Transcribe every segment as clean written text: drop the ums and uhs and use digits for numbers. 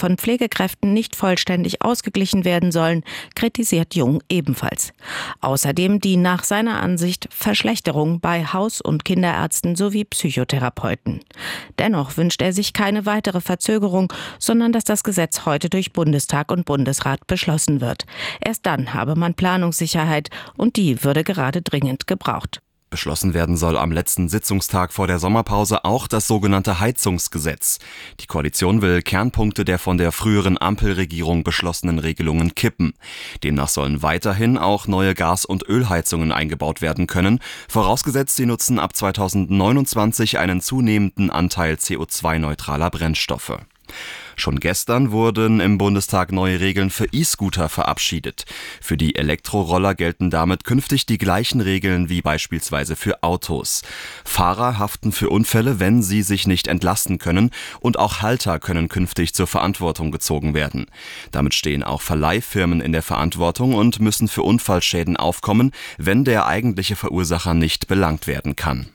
von Pflegekräften nicht vollständig ausgeglichen werden sollen, kritisiert Jung ebenfalls. Außerdem die nach seiner Ansicht Verschlechterung bei Haus- und Kinderärzten sowie Psychotherapeuten. Dennoch wünscht er sich keine weitere Verzögerung, sondern dass das Gesetz heute durch Bundestag und Bundesrat beschlossen wird. Erst dann habe man Planungssicherheit und die würde gerade dringend gebraucht. Beschlossen werden soll am letzten Sitzungstag vor der Sommerpause auch das sogenannte Heizungsgesetz. Die Koalition will Kernpunkte der von der früheren Ampelregierung beschlossenen Regelungen kippen. Demnach sollen weiterhin auch neue Gas- und Ölheizungen eingebaut werden können, vorausgesetzt sie nutzen ab 2029 einen zunehmenden Anteil CO2-neutraler Brennstoffe. Schon gestern wurden im Bundestag neue Regeln für E-Scooter verabschiedet. Für die Elektroroller gelten damit künftig die gleichen Regeln wie beispielsweise für Autos. Fahrer haften für Unfälle, wenn sie sich nicht entlasten können, und auch Halter können künftig zur Verantwortung gezogen werden. Damit stehen auch Verleihfirmen in der Verantwortung und müssen für Unfallschäden aufkommen, wenn der eigentliche Verursacher nicht belangt werden kann.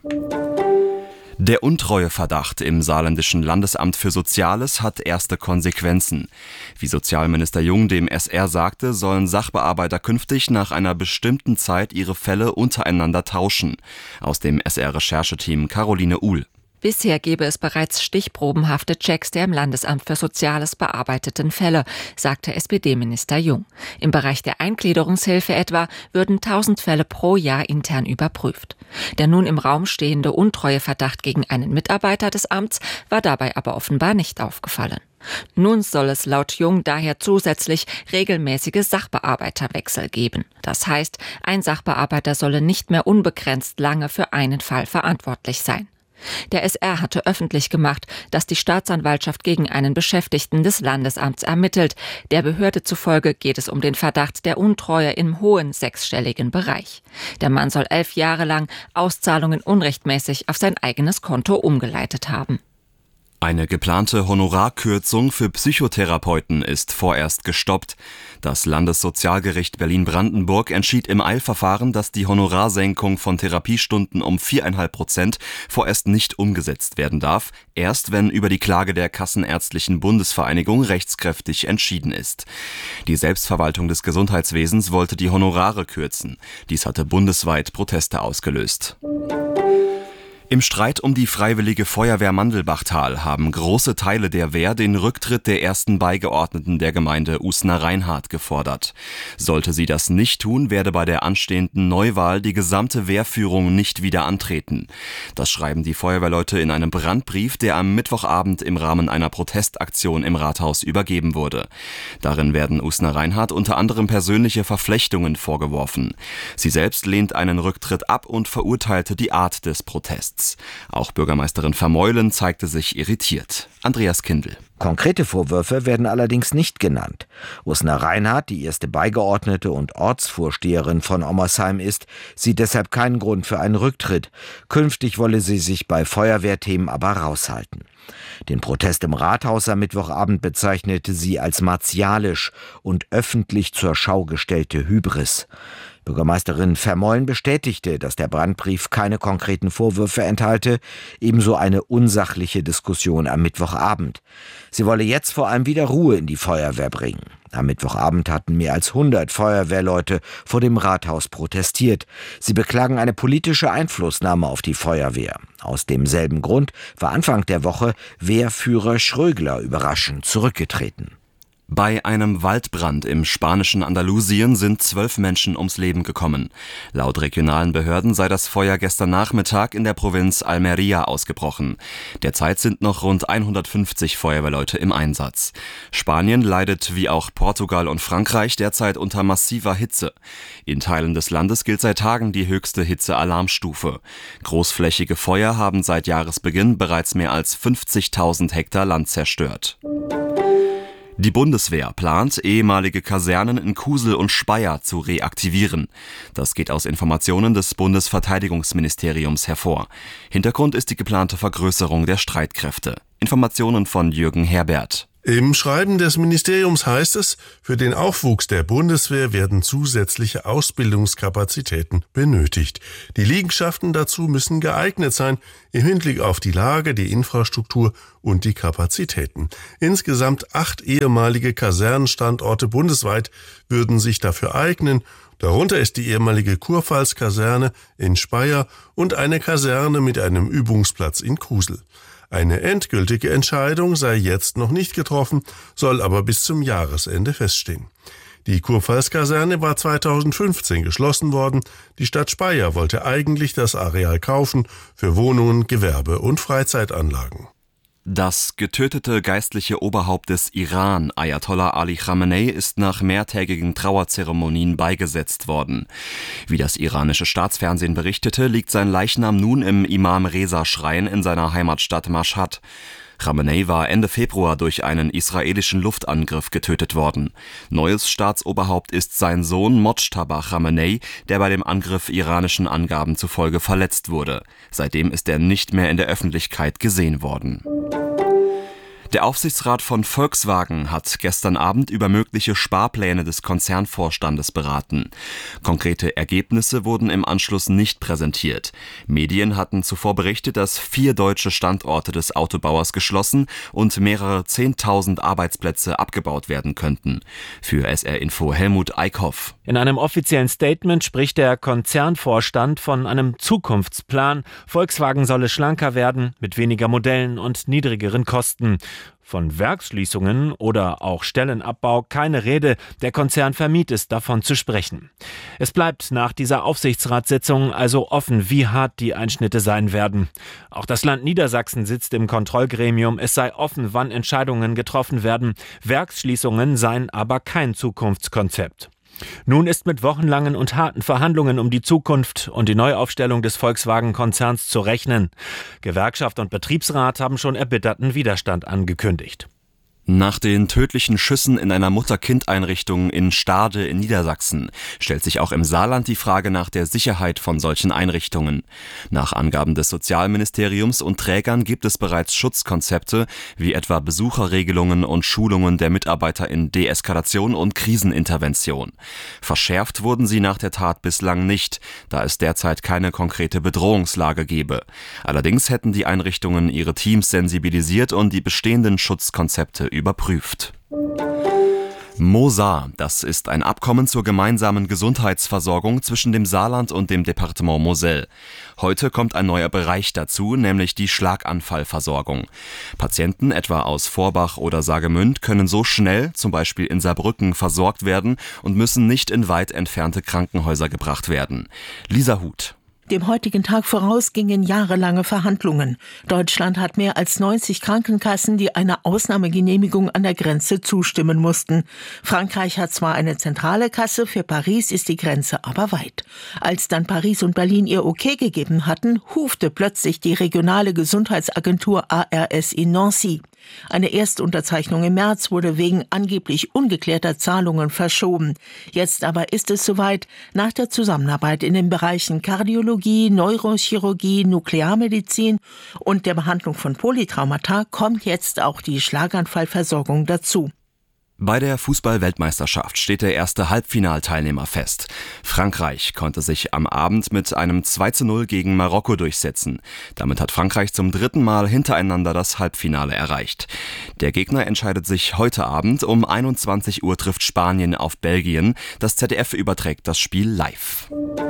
Der Untreueverdacht im saarländischen Landesamt für Soziales hat erste Konsequenzen. Wie Sozialminister Jung dem SR sagte, sollen Sachbearbeiter künftig nach einer bestimmten Zeit ihre Fälle untereinander tauschen. Aus dem SR-Rechercheteam Caroline Uhl. Bisher gebe es bereits stichprobenhafte Checks der im Landesamt für Soziales bearbeiteten Fälle, sagte SPD-Minister Jung. Im Bereich der Eingliederungshilfe etwa würden 1000 Fälle pro Jahr intern überprüft. Der nun im Raum stehende Untreueverdacht gegen einen Mitarbeiter des Amts war dabei aber offenbar nicht aufgefallen. Nun soll es laut Jung daher zusätzlich regelmäßige Sachbearbeiterwechsel geben. Das heißt, ein Sachbearbeiter solle nicht mehr unbegrenzt lange für einen Fall verantwortlich sein. Der SR hatte öffentlich gemacht, dass die Staatsanwaltschaft gegen einen Beschäftigten des Landesamts ermittelt. Der Behörde zufolge geht es um den Verdacht der Untreue im hohen sechsstelligen Bereich. Der Mann soll 11 Jahre lang Auszahlungen unrechtmäßig auf sein eigenes Konto umgeleitet haben. Eine geplante Honorarkürzung für Psychotherapeuten ist vorerst gestoppt. Das Landessozialgericht Berlin-Brandenburg entschied im Eilverfahren, dass die Honorarsenkung von Therapiestunden um 4,5% vorerst nicht umgesetzt werden darf, erst wenn über die Klage der Kassenärztlichen Bundesvereinigung rechtskräftig entschieden ist. Die Selbstverwaltung des Gesundheitswesens wollte die Honorare kürzen. Dies hatte bundesweit Proteste ausgelöst. Im Streit um die Freiwillige Feuerwehr Mandelbachtal haben große Teile der Wehr den Rücktritt der ersten Beigeordneten der Gemeinde Usna-Rheinhardt gefordert. Sollte sie das nicht tun, werde bei der anstehenden Neuwahl die gesamte Wehrführung nicht wieder antreten. Das schreiben die Feuerwehrleute in einem Brandbrief, der am Mittwochabend im Rahmen einer Protestaktion im Rathaus übergeben wurde. Darin werden Usna-Rheinhardt unter anderem persönliche Verflechtungen vorgeworfen. Sie selbst lehnt einen Rücktritt ab und verurteilte die Art des Protests. Auch Bürgermeisterin Vermeulen zeigte sich irritiert. Andreas Kindl. Konkrete Vorwürfe werden allerdings nicht genannt. Usna-Rheinhardt, die erste Beigeordnete und Ortsvorsteherin von Ommersheim ist, sieht deshalb keinen Grund für einen Rücktritt. Künftig wolle sie sich bei Feuerwehrthemen aber raushalten. Den Protest im Rathaus am Mittwochabend bezeichnete sie als martialisch und öffentlich zur Schau gestellte Hybris. Bürgermeisterin Vermeulen bestätigte, dass der Brandbrief keine konkreten Vorwürfe enthalte, ebenso eine unsachliche Diskussion am Mittwochabend. Sie wolle jetzt vor allem wieder Ruhe in die Feuerwehr bringen. Am Mittwochabend hatten mehr als 100 Feuerwehrleute vor dem Rathaus protestiert. Sie beklagen eine politische Einflussnahme auf die Feuerwehr. Aus demselben Grund war Anfang der Woche Wehrführer Schrögler überraschend zurückgetreten. Bei einem Waldbrand im spanischen Andalusien sind 12 Menschen ums Leben gekommen. Laut regionalen Behörden sei das Feuer gestern Nachmittag in der Provinz Almería ausgebrochen. Derzeit sind noch rund 150 Feuerwehrleute im Einsatz. Spanien leidet wie auch Portugal und Frankreich derzeit unter massiver Hitze. In Teilen des Landes gilt seit Tagen die höchste Hitzealarmstufe. Großflächige Feuer haben seit Jahresbeginn bereits mehr als 50.000 Hektar Land zerstört. Die Bundeswehr plant, ehemalige Kasernen in Kusel und Speyer zu reaktivieren. Das geht aus Informationen des Bundesverteidigungsministeriums hervor. Hintergrund ist die geplante Vergrößerung der Streitkräfte. Informationen von Jürgen Herbert. Im Schreiben des Ministeriums heißt es, für den Aufwuchs der Bundeswehr werden zusätzliche Ausbildungskapazitäten benötigt. Die Liegenschaften dazu müssen geeignet sein, im Hinblick auf die Lage, die Infrastruktur und die Kapazitäten. Insgesamt 8 ehemalige Kasernenstandorte bundesweit würden sich dafür eignen. Darunter ist die ehemalige Kurpfalz-Kaserne in Speyer und eine Kaserne mit einem Übungsplatz in Kusel. Eine endgültige Entscheidung sei jetzt noch nicht getroffen, soll aber bis zum Jahresende feststehen. Die Kurpfalz-Kaserne war 2015 geschlossen worden. Die Stadt Speyer wollte eigentlich das Areal kaufen für Wohnungen, Gewerbe und Freizeitanlagen. Das getötete geistliche Oberhaupt des Iran, Ayatollah Ali Khamenei, ist nach mehrtägigen Trauerzeremonien beigesetzt worden. Wie das iranische Staatsfernsehen berichtete, liegt sein Leichnam nun im Imam-Reza-Schrein in seiner Heimatstadt Mashhad. Khamenei war Ende Februar durch einen israelischen Luftangriff getötet worden. Neues Staatsoberhaupt ist sein Sohn Mojtaba Khamenei, der bei dem Angriff iranischen Angaben zufolge verletzt wurde. Seitdem ist er nicht mehr in der Öffentlichkeit gesehen worden. Der Aufsichtsrat von Volkswagen hat gestern Abend über mögliche Sparpläne des Konzernvorstandes beraten. Konkrete Ergebnisse wurden im Anschluss nicht präsentiert. Medien hatten zuvor berichtet, dass 4 deutsche Standorte des Autobauers geschlossen und mehrere 10.000 Arbeitsplätze abgebaut werden könnten. Für SR Info Helmut Eickhoff. In einem offiziellen Statement spricht der Konzernvorstand von einem Zukunftsplan. Volkswagen solle schlanker werden, mit weniger Modellen und niedrigeren Kosten. Von Werksschließungen oder auch Stellenabbau keine Rede. Der Konzern vermied es, davon zu sprechen. Es bleibt nach dieser Aufsichtsratssitzung also offen, wie hart die Einschnitte sein werden. Auch das Land Niedersachsen sitzt im Kontrollgremium. Es sei offen, wann Entscheidungen getroffen werden. Werksschließungen seien aber kein Zukunftskonzept. Nun ist mit wochenlangen und harten Verhandlungen um die Zukunft und die Neuaufstellung des Volkswagen-Konzerns zu rechnen. Gewerkschaft und Betriebsrat haben schon erbitterten Widerstand angekündigt. Nach den tödlichen Schüssen in einer Mutter-Kind-Einrichtung in Stade in Niedersachsen stellt sich auch im Saarland die Frage nach der Sicherheit von solchen Einrichtungen. Nach Angaben des Sozialministeriums und Trägern gibt es bereits Schutzkonzepte, wie etwa Besucherregelungen und Schulungen der Mitarbeiter in Deeskalation und Krisenintervention. Verschärft wurden sie nach der Tat bislang nicht, da es derzeit keine konkrete Bedrohungslage gebe. Allerdings hätten die Einrichtungen ihre Teams sensibilisiert und die bestehenden Schutzkonzepte überprüft. MOSAR, das ist ein Abkommen zur gemeinsamen Gesundheitsversorgung zwischen dem Saarland und dem Departement Moselle. Heute kommt ein neuer Bereich dazu, nämlich die Schlaganfallversorgung. Patienten etwa aus Forbach oder Saargemünd können so schnell, zum Beispiel in Saarbrücken, versorgt werden und müssen nicht in weit entfernte Krankenhäuser gebracht werden. Lisa Huth. Dem heutigen Tag voraus gingen jahrelange Verhandlungen. Deutschland hat mehr als 90 Krankenkassen, die einer Ausnahmegenehmigung an der Grenze zustimmen mussten. Frankreich hat zwar eine zentrale Kasse, für Paris ist die Grenze aber weit. Als dann Paris und Berlin ihr Okay gegeben hatten, hufte plötzlich die regionale Gesundheitsagentur ARS in Nancy. Eine Erstunterzeichnung im März wurde wegen angeblich ungeklärter Zahlungen verschoben. Jetzt aber ist es soweit. Nach der Zusammenarbeit in den Bereichen Kardiologie, Neurochirurgie, Nuklearmedizin und der Behandlung von Polytraumata kommt jetzt auch die Schlaganfallversorgung dazu. Bei der Fußball-Weltmeisterschaft steht der erste Halbfinalteilnehmer fest. Frankreich konnte sich am Abend mit einem 2:0 gegen Marokko durchsetzen. Damit hat Frankreich zum 3. Mal hintereinander das Halbfinale erreicht. Der Gegner entscheidet sich heute Abend. Um 21 Uhr trifft Spanien auf Belgien. Das ZDF überträgt das Spiel live.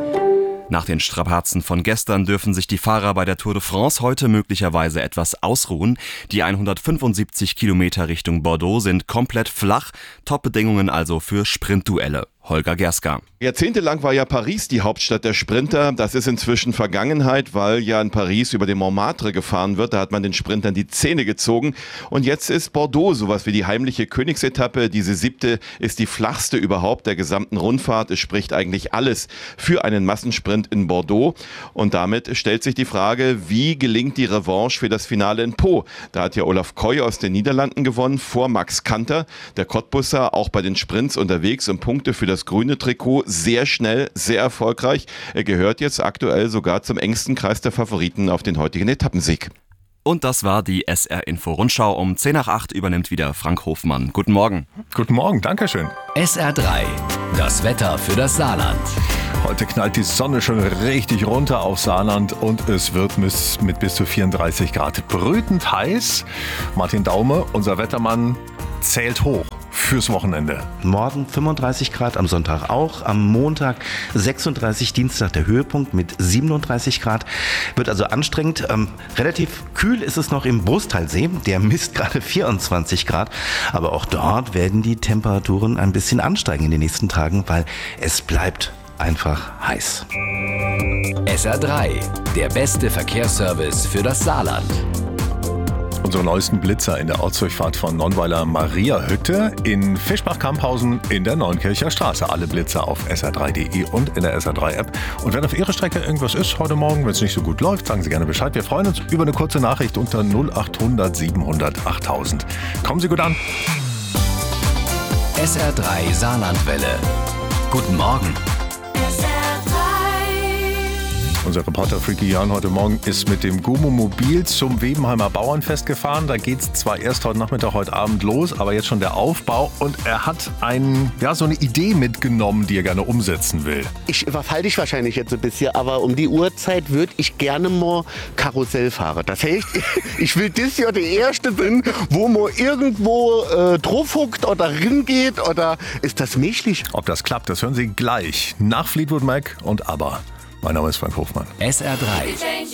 Nach den Strapazen von gestern dürfen sich die Fahrer bei der Tour de France heute möglicherweise etwas ausruhen. Die 175 Kilometer Richtung Bordeaux sind komplett flach. Top-Bedingungen also für Sprintduelle. Holger Gerska. Jahrzehntelang war ja Paris die Hauptstadt der Sprinter. Das ist inzwischen Vergangenheit, weil ja in Paris über den Montmartre gefahren wird. Da hat man den Sprintern die Zähne gezogen. Und jetzt ist Bordeaux sowas wie die heimliche Königsetappe. Diese 7. ist die flachste überhaupt der gesamten Rundfahrt. Es spricht eigentlich alles für einen Massensprint in Bordeaux. Und damit stellt sich die Frage, wie gelingt die Revanche für das Finale in Pau? Da hat ja Olaf Koy aus den Niederlanden gewonnen, vor Max Kanter. Der Cottbusser auch bei den Sprints unterwegs und Punkte für das grüne Trikot, sehr schnell, sehr erfolgreich. Er gehört jetzt aktuell sogar zum engsten Kreis der Favoriten auf den heutigen Etappensieg. Und das war die SR-Info-Rundschau. Um 7:10 übernimmt wieder Frank Hofmann. Guten Morgen. Guten Morgen, Dankeschön. SR3, das Wetter für das Saarland. Heute knallt die Sonne schon richtig runter auf Saarland und es wird mit bis zu 34 Grad brütend heiß. Martin Daume, unser Wettermann, zählt hoch fürs Wochenende. Morgen 35 Grad, am Sonntag auch, am Montag 36, Dienstag der Höhepunkt mit 37 Grad. Wird also anstrengend. Relativ kühl ist es noch im Brustalsee, der misst gerade 24 Grad. Aber auch dort werden die Temperaturen ein bisschen ansteigen in den nächsten Tagen, weil es bleibt einfach heiß. SR3, der beste Verkehrsservice für das Saarland. Unsere neuesten Blitzer in der Ortsdurchfahrt von Nonnweiler Mariahütte in Fischbach-Kamphausen in der Neunkircher Straße. Alle Blitzer auf sr3.de und in der SR3-App. Und wenn auf Ihrer Strecke irgendwas ist heute Morgen, wenn es nicht so gut läuft, sagen Sie gerne Bescheid. Wir freuen uns über eine kurze Nachricht unter 0800 700 8000. Kommen Sie gut an. SR3 Saarlandwelle. Guten Morgen. Unser Reporter Freaky Jan heute Morgen ist mit dem Gomo-Mobil zum Webenheimer Bauernfest gefahren. Da geht es zwar erst heute Nachmittag, heute Abend los, aber jetzt schon der Aufbau. Und er hat so eine Idee mitgenommen, die er gerne umsetzen will. Ich überfalle dich wahrscheinlich jetzt ein bisschen, aber um die Uhrzeit würde ich gerne mal Karussell fahren. Das heißt, ich will das Jahr der Erste sein, wo man irgendwo drauf huckt oder ringeht. Oder ist das möglich? Ob das klappt, das hören Sie gleich nach Fleetwood Mac und ABBA. Mein Name ist Frank Hofmann. SR3.